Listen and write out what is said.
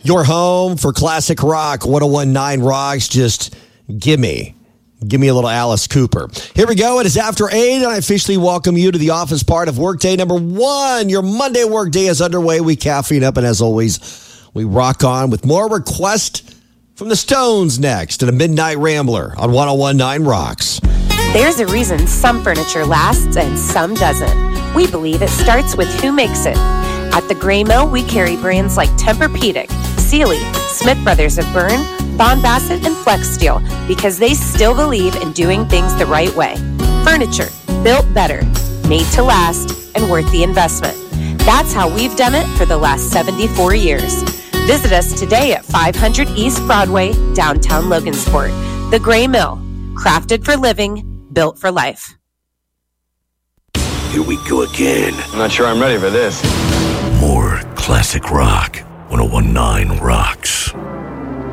Your home for classic rock, 1019 Rocks. Just give me a little Alice Cooper. Here we go. It is after 8, and I officially welcome you to the office part of workday number 1. Your Monday workday is underway. We caffeine up, and as always, we rock on with more requests from the Stones next and a Midnight Rambler on 1019 Rocks. There's a reason some furniture lasts and some doesn't. We believe it starts with who makes it. At the Gray Mill, we carry brands like Tempur-Pedic, Sealy, Smith Brothers of Bern, Bond Bassett, and Flex Steel because they still believe in doing things the right way. Furniture built better, made to last, and worth the investment. That's how we've done it for the last 74 years. Visit us today at 500 East Broadway, downtown Logansport. The Gray Mill, crafted for living, built for life. Here we go again. I'm not sure I'm ready for this. More classic rock. 1019 Rocks.